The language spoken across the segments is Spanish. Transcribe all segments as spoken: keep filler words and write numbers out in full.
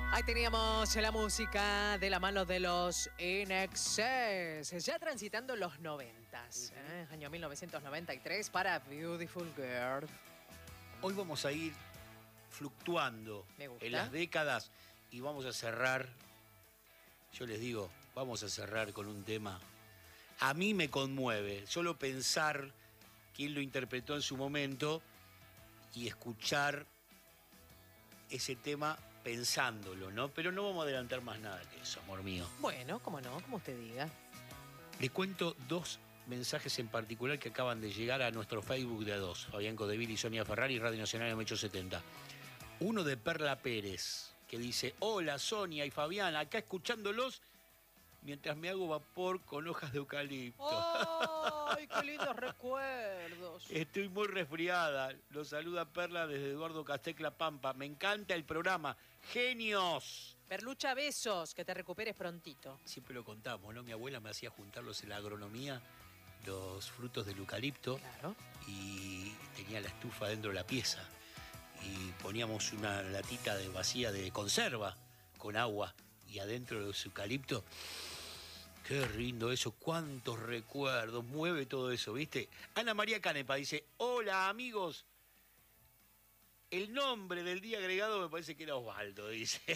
Ahí teníamos la música de la mano de los In Excess, ya transitando los noventas, ¿eh? Año mil novecientos noventa y tres para Beautiful Girl. Hoy vamos a ir fluctuando en las décadas y vamos a cerrar, yo les digo, vamos a cerrar con un tema. A mí me conmueve solo pensar quién lo interpretó en su momento y escuchar ese tema pensándolo, ¿no? Pero no vamos a adelantar más nada que eso, amor mío. Bueno, cómo no, como usted diga. Le cuento dos mensajes en particular que acaban de llegar a nuestro Facebook de A dos, Fabián Codeville y Sonia Ferrari, Radio Nacional M ochocientos setenta. Uno de Perla Pérez, que dice: hola Sonia y Fabián, acá escuchándolos mientras me hago vapor con hojas de eucalipto. ¡Ay, qué lindos recuerdos! Estoy muy resfriada. Los saluda Perla desde Eduardo Castecla Pampa. Me encanta el programa. ¡Genios! Perlucha, besos, que te recuperes prontito. Siempre lo contamos, ¿no? Mi abuela me hacía juntarlos en la agronomía, los frutos del eucalipto. Claro. Y tenía la estufa dentro de la pieza. Y poníamos una latita de vacía de conserva con agua. Y adentro de los eucaliptos. Qué lindo eso, cuántos recuerdos, mueve todo eso, ¿viste? Ana María Canepa dice: hola amigos, el nombre del día agregado me parece que era Osvaldo, dice.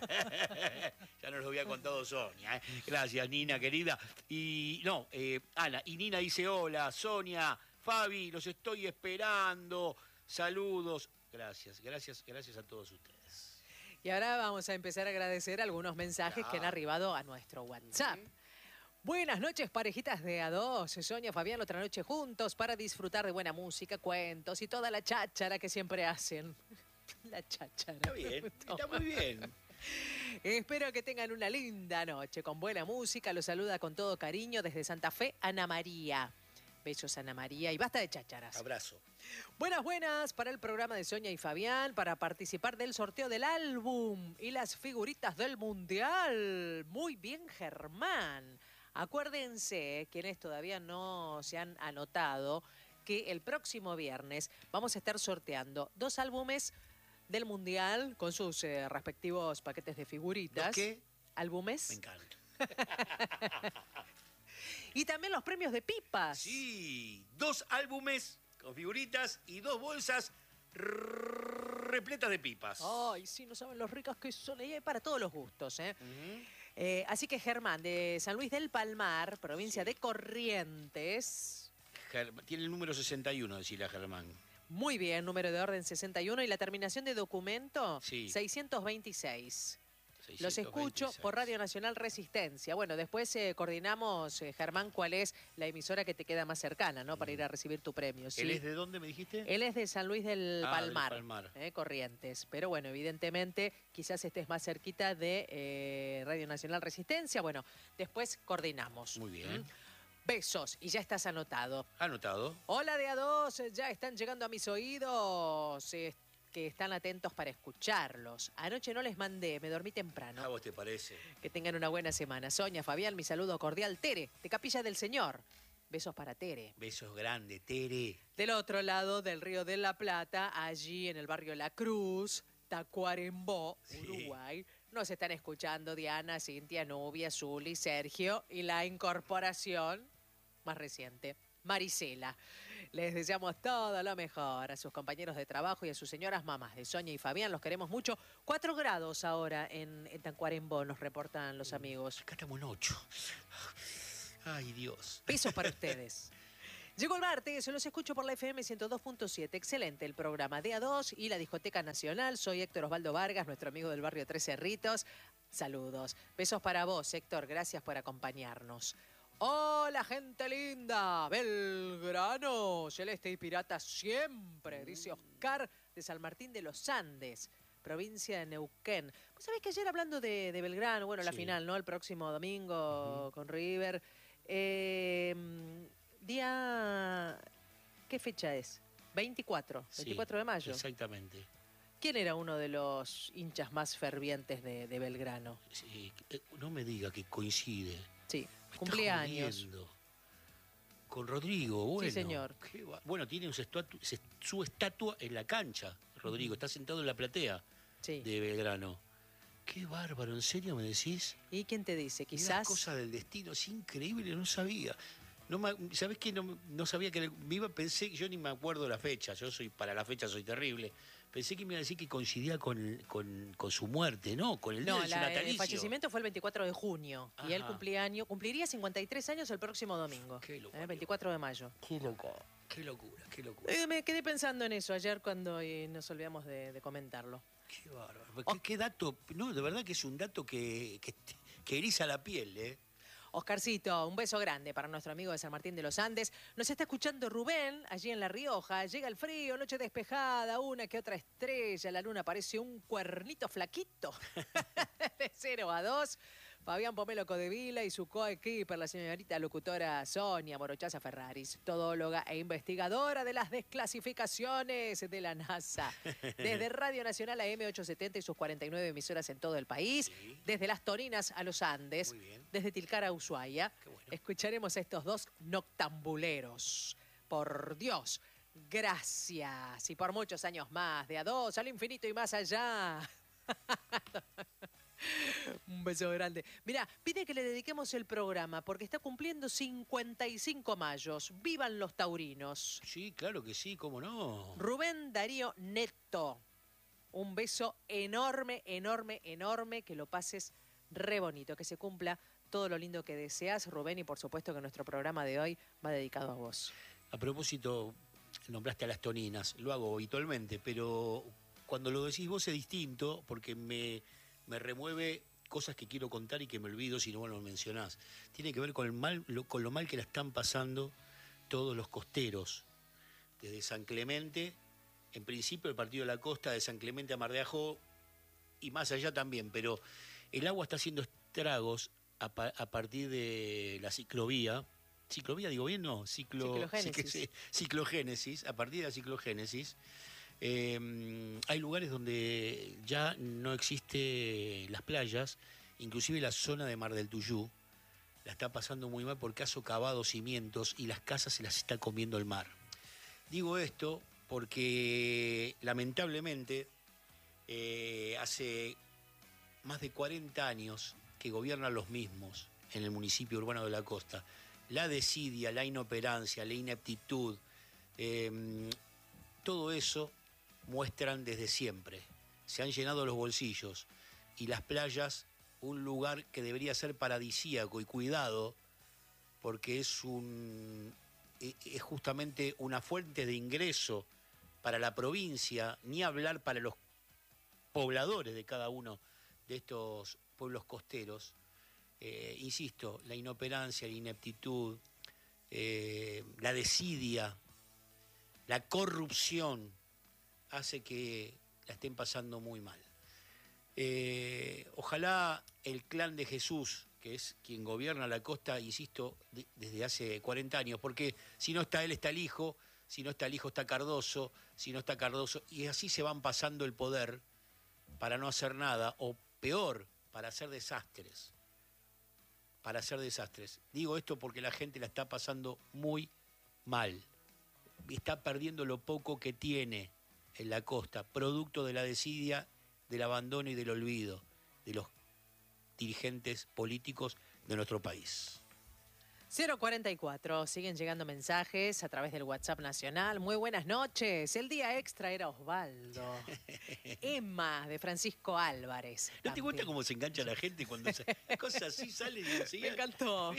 Ya nos lo había contado Sonia, ¿eh? Gracias, Nina, querida. Y no, eh, Ana, y Nina dice: hola, Sonia, Fabi, los estoy esperando, saludos. Gracias, gracias, gracias a todos ustedes. Y ahora vamos a empezar a agradecer algunos mensajes claro. que han arribado a nuestro WhatsApp. Uh-huh. Buenas noches, parejitas de A dos. Sonia, Fabián, otra noche juntos para disfrutar de buena música, cuentos y toda la cháchara que siempre hacen. La cháchara. Está bien, está muy bien. Espero que tengan una linda noche con buena música. Los saluda con todo cariño desde Santa Fe, Ana María. Besos, Ana María, y basta de chácharas. Abrazo. Buenas, buenas para el programa de Sonia y Fabián, para participar del sorteo del álbum y las figuritas del Mundial. Muy bien, Germán. Acuérdense, quienes todavía no se han anotado, que el próximo viernes vamos a estar sorteando dos álbumes del Mundial con sus eh, respectivos paquetes de figuritas. ¿Dos qué? ¿Álbumes? Me encanta. Y también los premios de pipas. Sí, dos álbumes con figuritas y dos bolsas repletas de pipas. Ay, sí, no saben los ricas que son. Y hay para todos los gustos, ¿eh? Uh-huh. eh así que Germán, de San Luis del Palmar, provincia sí. de Corrientes. Ger- Tiene el número sesenta y uno, decirle a Germán. Muy bien, número de orden sesenta y uno y la terminación de documento sí. seiscientos veintiséis. seiscientos veintiséis. Los escucho por Radio Nacional Resistencia. Bueno, después eh, coordinamos, eh, Germán, cuál es la emisora que te queda más cercana, ¿no? Para ir a recibir tu premio. ¿Sí? ¿Él es de dónde me dijiste? Él es de San Luis del ah, Palmar, del Palmar. Eh, Corrientes. Pero bueno, evidentemente, quizás estés más cerquita de eh, Radio Nacional Resistencia. Bueno, después coordinamos. Muy bien. ¿Mm? Besos, y ya estás anotado. Anotado. Hola de A dos, ya están llegando a mis oídos. Eh, que están atentos para escucharlos. Anoche no les mandé, me dormí temprano. ¿A vos te parece? Que tengan una buena semana. Sonia, Fabián, mi saludo cordial. Tere, de Capilla del Señor. Besos para Tere. Besos grandes, Tere. Del otro lado del Río de la Plata, allí en el barrio La Cruz, Tacuarembó, sí. Uruguay, nos están escuchando Diana, Cintia, Nubia, Zuli, Sergio y la incorporación más reciente, Marisela. Les deseamos todo lo mejor a sus compañeros de trabajo y a sus señoras mamás de Sonia y Fabián. Los queremos mucho. Cuatro grados ahora en, en Tacuarembó, nos reportan los amigos. Acá estamos en ocho. Ay, Dios. Besos para ustedes. Llegó el martes, los escucho por la F M ciento dos punto siete. Excelente el programa de A dos y la Discoteca Nacional. Soy Héctor Osvaldo Vargas, nuestro amigo del barrio Tres Cerritos. Saludos. Besos para vos, Héctor. Gracias por acompañarnos. Hola, gente linda, Belgrano, celeste y pirata siempre, dice Oscar de San Martín de los Andes, provincia de Neuquén. Vos sabés que ayer hablando de, de Belgrano, bueno, sí. la final, ¿no? El próximo domingo uh-huh. con River. Eh, día, ¿qué fecha es? veinticuatro, veinticuatro sí, de mayo. Exactamente. ¿Quién era uno de los hinchas más fervientes de, de Belgrano? Sí, no me diga que coincide. Sí, cumpleaños. Con Rodrigo, bueno. Sí, señor. Qué va... Bueno, tiene su estatua, su estatua en la cancha, Rodrigo. Uh-huh. Está sentado en la platea sí. de Belgrano. Qué bárbaro, ¿en serio me decís? ¿Y quién te dice? Mirá, Quizás... cosa del destino, es increíble, no sabía. No me, ¿Sabés qué? No, no sabía que... Me iba, pensé, yo ni me acuerdo la fecha, yo soy para la fecha soy terrible. Pensé que me iba a decir que coincidía con, con, con su muerte, ¿no? Con el día No, de su la- natalicio. el fallecimiento fue el veinticuatro de junio. Y él Ajá. cumplía año, cumpliría cincuenta y tres años el próximo domingo. Qué locura. ¿eh? veinticuatro de mayo. Qué locura, qué locura, qué locura. Eh, me quedé pensando en eso ayer cuando eh, nos olvidamos de, de comentarlo. Qué bárbaro. ¿Qué, qué dato? No, de verdad que es un dato que, que, que eriza la piel, ¿eh? Oscarcito, un beso grande para nuestro amigo de San Martín de los Andes. Nos está escuchando Rubén, allí en La Rioja. Llega el frío, noche despejada, una que otra estrella. La luna parece un cuernito flaquito. De cero a dos. Fabián Pomelo Codevila y su coequiper, la señorita locutora Sonia Morochaza Ferraris, todóloga e investigadora de las desclasificaciones de la NASA. Desde Radio Nacional A M ochocientos setenta y sus cuarenta y nueve emisoras en todo el país, Sí. desde Las Torinas a los Andes, Muy bien. desde Tilcara a Ushuaia, Qué bueno. escucharemos a estos dos noctambuleros. Por Dios, gracias. Y por muchos años más, de a dos, al infinito y más allá. Un beso grande. Mirá, pide que le dediquemos el programa porque está cumpliendo cincuenta y cinco mayos. ¡Vivan los taurinos! Sí, claro que sí, cómo no. Rubén Darío Neto. Un beso enorme, enorme, enorme. Que lo pases re bonito. Que se cumpla todo lo lindo que deseas, Rubén. Y por supuesto que nuestro programa de hoy va dedicado a vos. A propósito, nombraste a las toninas, lo hago habitualmente, pero cuando lo decís vos es distinto porque me, me remueve cosas que quiero contar y que me olvido si no lo mencionás. Tiene que ver con, el mal, lo, con lo mal que la están pasando todos los costeros, desde San Clemente, en principio el Partido de la Costa, de San Clemente a Mar de Ajó y más allá también, pero el agua está haciendo estragos a, pa, a partir de la ciclovía. ¿Ciclovía digo bien? No, ciclo, Ciclogénesis. cic- ciclogénesis, a partir de la ciclogénesis. Eh, hay lugares donde ya no existe las playas, inclusive la zona de Mar del Tuyú la está pasando muy mal porque ha socavado cimientos y las casas se las está comiendo el mar. Digo esto porque lamentablemente eh, hace más de cuarenta años que gobiernan los mismos en el municipio urbano de la costa. La desidia, la inoperancia, la ineptitud, eh, todo eso muestran desde siempre. Se han llenado los bolsillos y las playas, un lugar que debería ser paradisíaco y cuidado, porque es, un, es justamente una fuente de ingreso para la provincia, ni hablar para los pobladores de cada uno de estos pueblos costeros. Eh, insisto, la inoperancia, la ineptitud, eh, la desidia, la corrupción hace que la estén pasando muy mal. Eh, ojalá el clan de Jesús, que es quien gobierna la costa, insisto, de, desde hace cuarenta años, porque si no está él, está el hijo, si no está el hijo, está Cardoso, si no está Cardoso, y así se van pasando el poder para no hacer nada, o peor, para hacer desastres. Para hacer desastres. Digo esto porque la gente la está pasando muy mal. Está perdiendo lo poco que tiene en la costa, producto de la desidia, del abandono y del olvido de los dirigentes políticos de nuestro país. cero cuarenta y cuatro, siguen llegando mensajes a través del WhatsApp nacional. Muy buenas noches. El día extra era Osvaldo. Emma, de Francisco Álvarez. ¿No te también. cuenta cómo se engancha la gente cuando se, cosas así salen y Me enseguida? encantó.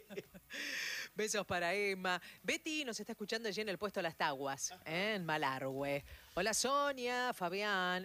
Besos para Emma. Betty nos está escuchando allí en el puesto Las Taguas, ¿eh? En Malargüe. Hola Sonia, Fabián,